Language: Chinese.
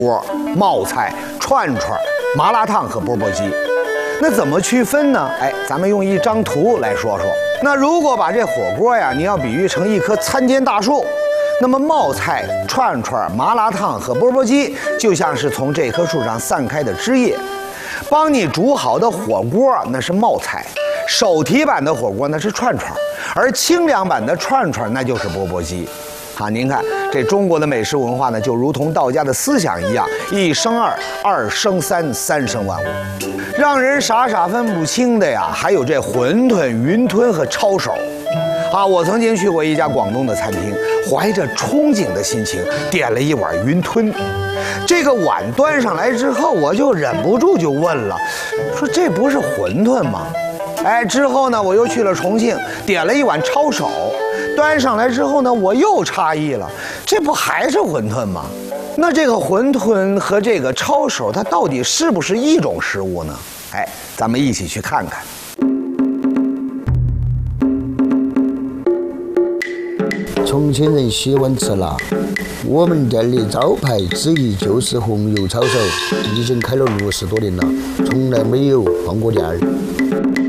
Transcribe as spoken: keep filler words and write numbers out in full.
锅、冒菜、串串、麻辣烫和钵钵鸡。那怎么区分呢？哎，咱们用一张图来说说。那如果把这火锅呀，你要比喻成一棵参天大树，那么冒菜、串串、麻辣烫和钵钵鸡就像是从这棵树上散开的枝叶。帮你煮好的火锅那是冒菜，手提版的火锅那是串串，而清凉版的串串那就是钵钵鸡。啊，您看这中国的美食文化呢，就如同道家的思想一样，一生二，二生三，三生万物。让人傻傻分不清的呀，还有这馄饨、云吞和抄手。啊，我曾经去过一家广东的餐厅，怀着憧憬的心情点了一碗云吞。这个碗端上来之后，我就忍不住就问了，说这不是馄饨吗？哎，之后呢，我又去了重庆，点了一碗抄手。端上来之后呢，我又诧异了，这不还是馄饨吗？那这个馄饨和这个抄手，它到底是不是一种食物呢？哎，咱们一起去看看。 重庆人喜欢吃辣，我们店里招牌之一就是红油抄手，已经开了六十多年了，从来没有换过店儿。